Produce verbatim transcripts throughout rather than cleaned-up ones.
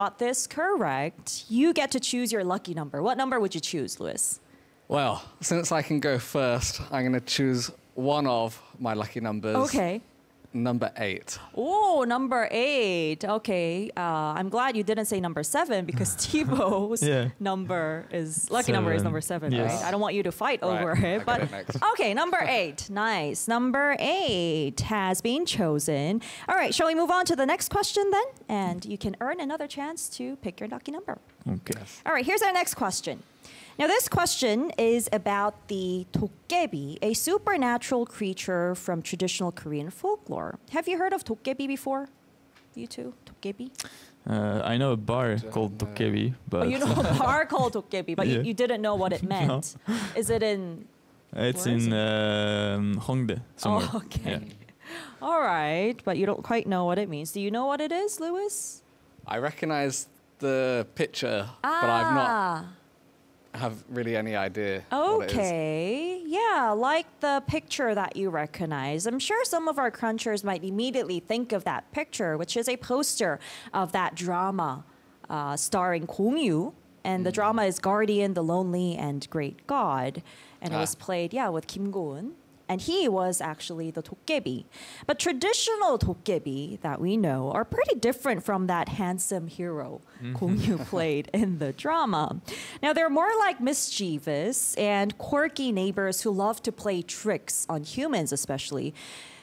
got this correct, you get to choose your lucky number. What number would you choose, Lewis? Well, since I can go first, I'm going to choose one of my lucky numbers. Okay. Number eight. Oh, number eight. Okay. Uh, I'm glad you didn't say number seven because Thibaut's Yeah. number is lucky number is Seven. number seven, Yes. right? I don't want you to fight Right, over I'll it. get But it next. okay, number eight. Nice. Number eight has been chosen. All right, shall we move on to the next question then? And you can earn another chance to pick your lucky number. Okay. All right, here's our next question. Now, this question is about the dokkaebi, a supernatural creature from traditional Korean folklore. Have you heard of dokkaebi before? You two, dokkaebi? Uh, I know a bar called Dokkaebi, but Oh, you know a bar called dokkaebi, but Yeah. you, you didn't know what it meant. Is it in? it's Where is in um, Hongdae somewhere. Oh, okay. Yeah. All right, but you don't quite know what it means. Do you know what it is, Lewis? I recognize the picture, but I've not have really any idea what it is. Okay. Yeah, like the picture that you recognize. I'm sure some of our crunchers might immediately think of that picture, which is a poster of that drama uh, starring Gong Yoo. And the drama is Guardian, the Lonely and Great God. And it was Ah. played, yeah, with Kim Go-eun. And he was actually the dokkaebi. But traditional dokkaebi that we know are pretty different from that handsome hero Gong Yoo played in the drama. Now, they're more like mischievous and quirky neighbors who love to play tricks on humans, especially.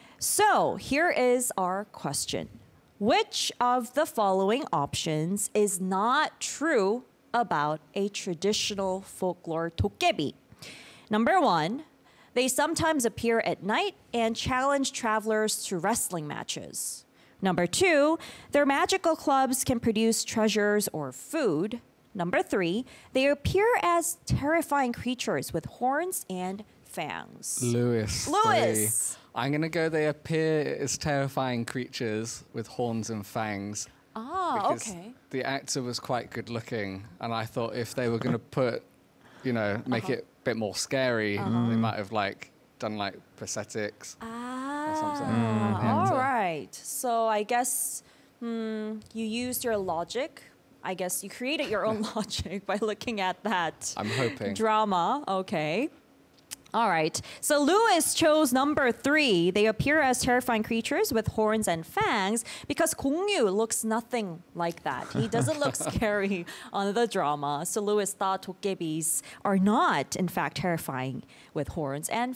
So, here is our question. Which of the following options is not true about a traditional folklore dokkaebi? Number one, they sometimes appear at night and challenge travelers to wrestling matches. Number two, their magical clubs can produce treasures or food. Number three, they appear as terrifying creatures with horns and fangs. Lewis. Lewis. three. I'm going to go they appear as terrifying creatures with horns and fangs. Ah, because okay. the actor was quite good looking, and I thought if they were going to put, you know, make Uh-huh. it a bit more scary, they might have like done like prosthetics. something. Ah, Yeah, all so- right. So I guess hmm, you used your logic. I guess you created your own logic by looking at that I'm hoping. drama. Okay. All right. So Lewis chose number three. They appear as terrifying creatures with horns and fangs because Gong Yoo looks nothing like that. He doesn't look scary on the drama. So Lewis thought dokkaebis are not, in fact, terrifying with horns and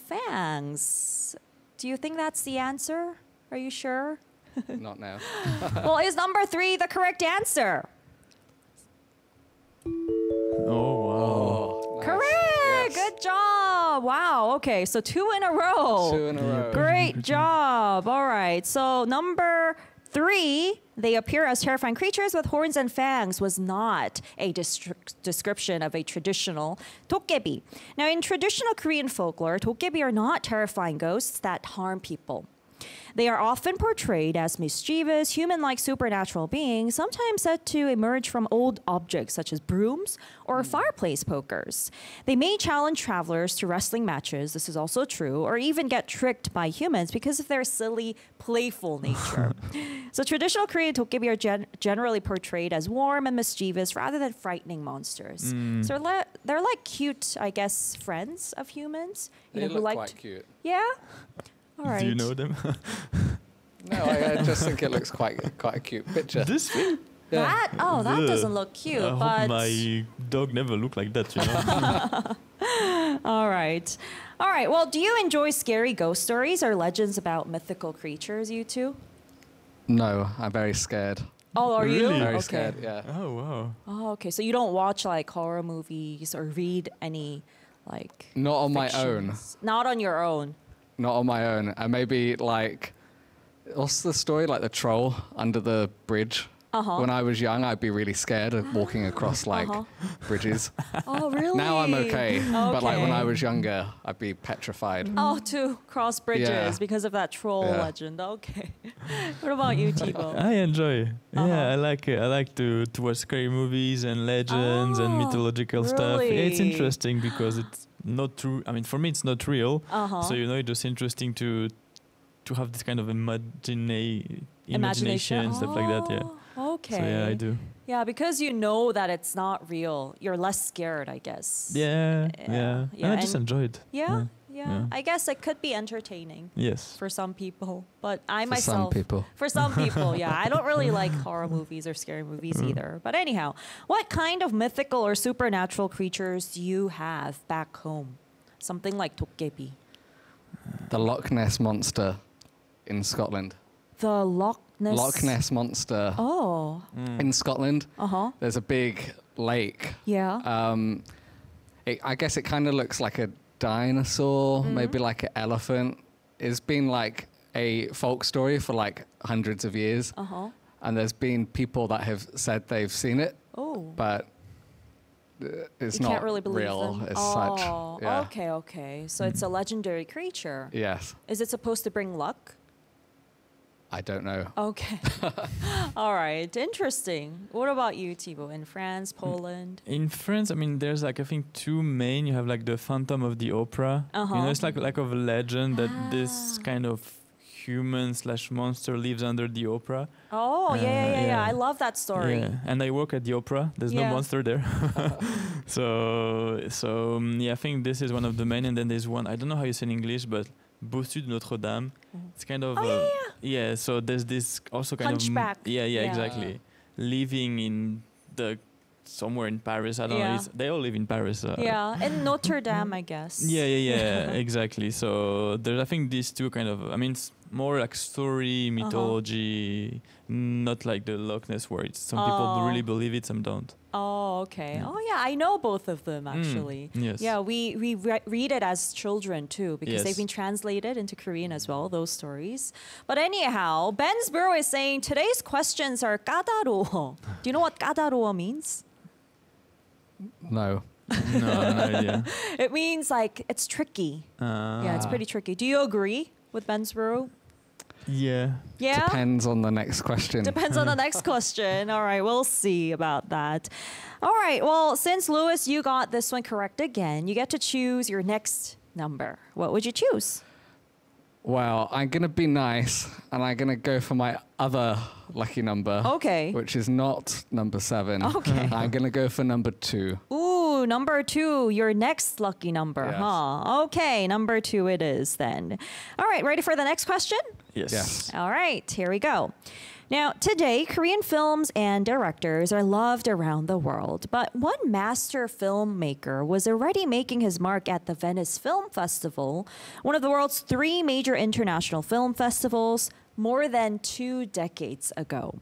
fangs. Do you think that's the answer? Are you sure? Not now. Well, is number three the correct answer? Oh wow. Oh, nice. Correct. Yes. Good job. Wow. Okay. So two in a row. Two in a row. Great job. All right. So number three, they appear as terrifying creatures with horns and fangs, was not a destri- description of a traditional dokkaebi. Now, in traditional Korean folklore, dokkaebi are not terrifying ghosts that harm people. They are often portrayed as mischievous, human-like supernatural beings, sometimes said to emerge from old objects such as brooms or fireplace pokers. They may challenge travelers to wrestling matches, this is also true, or even get tricked by humans because of their silly, playful nature. So traditional Korean dokkaebi are gen- generally portrayed as warm and mischievous rather than frightening monsters. So they're, le- they're like cute, I guess, friends of humans. You They know, who look like quite to- cute. Yeah? All right. Do you know them? No, I, I just think it looks quite quite a cute picture. This thing? Yeah. That oh, that Ugh. doesn't look cute. I hope but my dog never looked like that, you know? all right, all right. Well, do you enjoy scary ghost stories or legends about mythical creatures? You two? No, I'm very scared. Oh, are you? Really? Very Okay. scared, yeah. Oh wow. Oh, okay. So you don't watch like horror movies or read any like Not on my own. fictions? Not on your own. Not on my own. And maybe like, what's the story? Like the troll under the bridge. Uh-huh. When I was young, I'd be really scared of walking across like Uh-huh. bridges. Oh, really? Now I'm okay. But like when I Okay. was younger, I'd be petrified. Oh, to cross bridges Yeah. because of that troll Yeah. legend. Okay. What about you, Thibaut? I enjoy. Uh-huh. Yeah, I like it. I like to, to watch scary movies and legends and Oh, mythological stuff. It's really? interesting because it's not true. I mean, for me, it's not real. Uh-huh. So you know, it's just interesting to to have this kind of imagina- imagination and stuff like that. Yeah. Oh, okay. So yeah, I do. Yeah, because you know that it's not real, you're less scared, I guess. Yeah, Yeah, yeah. yeah, And I just and- enjoyed. Yeah, yeah. yeah. I guess it could be entertaining Yes. for some people, but I For myself, some people. for some people, yeah, I don't really like horror movies or scary movies Mm. either. But anyhow, what kind of mythical or supernatural creatures do you have back home? Something like Dokkaebi. The Loch Ness monster in Scotland. The Loch Ness. Loch Ness monster Oh, in Scotland. uh huh. There's a big lake. Yeah. Um, it, I guess it kind of looks like a dinosaur, Mm-hmm. maybe like an elephant. It's been like a folk story for like hundreds of years. Uh huh. And there's been people that have said they've seen it, Oh. but uh, it's You not can't really believe real them. as oh, such. Yeah. okay, okay. So it's a legendary creature. Yes. Is it supposed to bring luck? I don't know. Okay. All right. Interesting. What about you, Thibaut? In France, Poland? In France, I mean, there's like I think two main. You have like the Phantom of the Opera. You Uh-huh. know, it's like like of a legend that this Ah. kind of human slash monster lives under the opera. Oh, yeah, yeah, Uh, yeah, yeah. yeah. I love that story. Yeah, and I work at the opera. There's Yeah. no monster there. so so um, yeah, I think this is one of the main. And then there's one. I don't know how you say in English, but Bossu de Notre Dame. It's kind of Oh, uh, yeah, yeah. So there's this also kind Hunchback. of yeah, yeah, Yeah. exactly. Living in the somewhere in Paris. I don't Yeah. know. It's, they all live in Paris. Uh, Yeah, in Notre Dame, I guess. Yeah, yeah, yeah, exactly. So there's, I think, these two kind of. I mean, it's more like story, Uh-huh. mythology, not like the Loch Ness, where it's some Oh. people really believe it, some don't. Oh, okay. Yeah. Oh, yeah. I know both of them Mm, actually. yes. Yeah, we we re- read it as children too because Yes. they've been translated into Korean as well. Those stories. But anyhow, Bensborough is saying today's questions are 까다로워. Do you know what 까다로워 means? No. No, no idea. It means like it's tricky. Yeah, it's Ah. pretty tricky. Do you agree with Bensborough? Yeah. Yeah. Depends on the next question. Depends on the next question. All right, we'll see about that. All right, well, since Lewis, you got this one correct again, you get to choose your next number. What would you choose? Well, I'm going to be nice and I'm going to go for my other lucky number. Okay. Which is not number seven. Okay. I'm going to go for number two. Ooh, number two, your next lucky number, Yes. huh? Okay, number two it is then. All right, ready for the next question? Yes. Yes. All right, here we go. Now, today, Korean films and directors are loved around the world, but one master filmmaker was already making his mark at the Venice Film Festival, one of the world's three major international film festivals, more than two decades ago.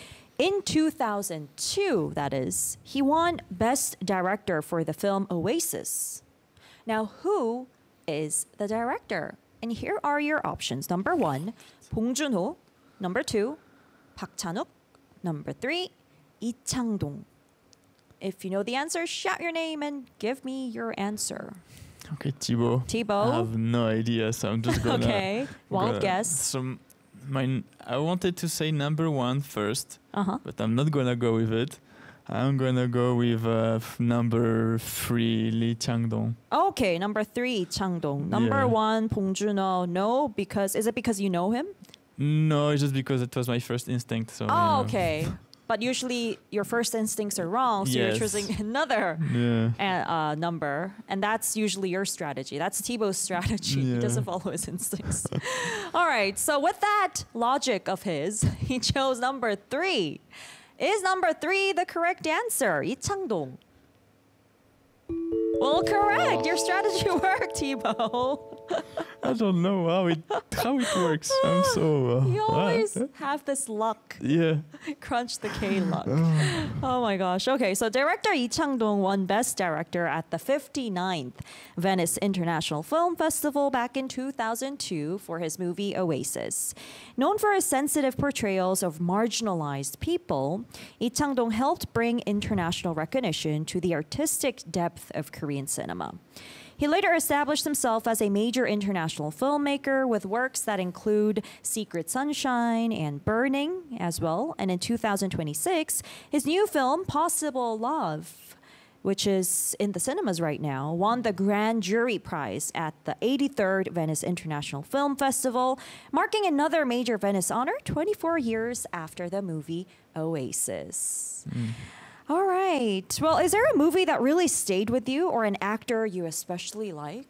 In two thousand two, that is, he won Best Director for the film Oasis. Now, who is the director? And here are your options. Number one, Bong Joon-ho. Number two, Park Chan-wook. Number three, Lee Chang-dong. If you know the answer, shout your name and give me your answer. Okay, Thibaut. Thibaut? I have no idea, so I'm just gonna. Okay, wild gonna- guess. So, my, I wanted to say number one first, Uh-huh. but I'm not gonna go with it. I'm gonna go with uh, f- number three, Lee Chang-dong. Okay, number three, Chang-dong. Number Yeah. one, Bong Joon-ho. No, because is it because you know him? No, it's just because it was my first instinct. So. you Oh, know. okay. But usually your first instincts are wrong, so you're Yes. choosing another Yeah. uh, uh, number, and that's usually your strategy. That's Thibaut's strategy. He Yeah. doesn't follow his instincts. All right. So with that logic of his, he chose number three. Is number three the correct answer? Lee Chang-dong. Well, correct. Your strategy worked, Thibaut. I don't know how it how it works. I'm so. Uh, You what? always have this luck. Yeah. Crunch the K luck. Oh my gosh. Okay, so director Lee Chang-dong won Best Director at the fifty-ninth Venice International Film Festival back in two thousand two for his movie Oasis. Known for his sensitive portrayals of marginalized people, Lee Chang-dong helped bring international recognition to the artistic depth of Korean cinema. He later established himself as a major international filmmaker with works that include Secret Sunshine and Burning as well. And in two thousand twenty-six, his new film, Possible Love. which is in the cinemas right now, won the Grand Jury Prize at the eighty-third Venice International Film Festival, marking another major Venice honor twenty-four years after the movie Oasis. Mm. All right. Well, is there a movie that really stayed with you or an actor you especially like?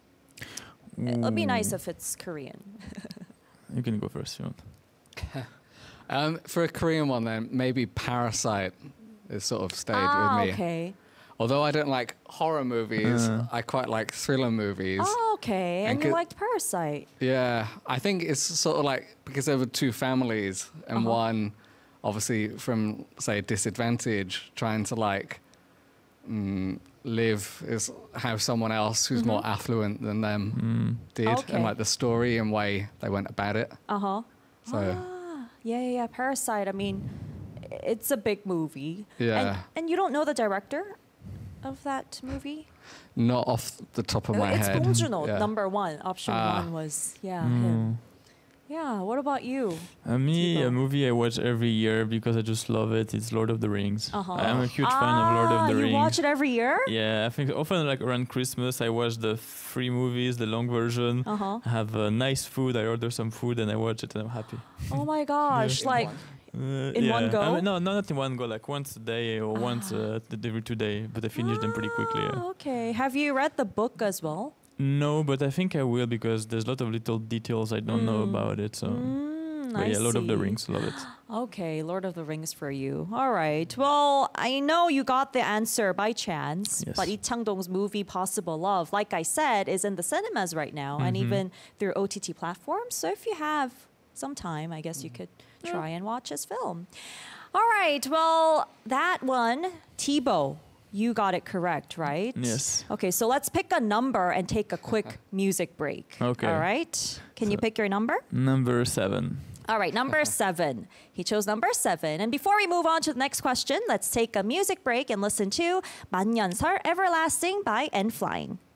It'd be nice if it's Korean. You can go first, if you want. Um, for a Korean one, then maybe Parasite has sort of stayed Ah, with me. okay. Although I don't like horror movies, Uh. I quite like thriller movies. Oh, okay. And, And you co- liked Parasite. Yeah, I think it's sort of like because there were two families, and Uh-huh. one, obviously from say disadvantage, trying to like mm, live is have someone else who's more affluent than them Mm. did, Mm-hmm. Okay. and like the story and way they went about it. Uh-huh. So Ah, yeah, yeah, yeah. Parasite. I mean, it's a big movie. Yeah. And, and you don't know the director of that movie? not off the top of my it's head. Bong Joon-ho, Yeah. number one. Option Ah. one was, yeah, Mm. him. Yeah, what about you? Uh, me, Tipo. a movie I watch every year because I just love it. It's Lord of the Rings. Uh-huh. I'm a huge fan of Lord Ah, of the you Rings. watch it every year? Yeah, I think often like around Christmas I watch the free movies, the long version. Uh-huh. I have uh, nice food. I order some food and I watch it and I'm happy. Oh my gosh, In like, one. Uh, In yeah. one go? I mean, no, no, not in one go. Like once a day or once uh, th- every two day. But I finish them pretty quickly. Yeah. ah, okay. Have you read the book as well? No, but I think I will because there's a lot of little details I don't know Mm. about it. So, Mm, but I yeah, Lord of the see. Rings, love it. Okay, Lord of the Rings for you. All right. Well, I know you got the answer by chance, Yes. but Lee Chang-dong's movie Possible Love, like I said, is in the cinemas right now and Mhm. even through O T T platforms. So if you have some time, I guess you could try and watch his film. All right. Well, that one, Thibaut, you got it correct, right? Yes. Okay, so let's pick a number and take a quick music break. Okay. All right. Can you So- pick your number? Number seven. All right, number seven. He chose number seven. And before we move on to the next question, let's take a music break and listen to 만년설 Everlasting by N Flying.